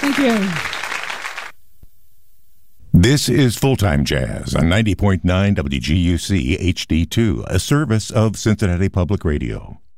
Thank you. This is Full-Time Jazz on 90.9 WGUC HD2, a service of Cincinnati Public Radio.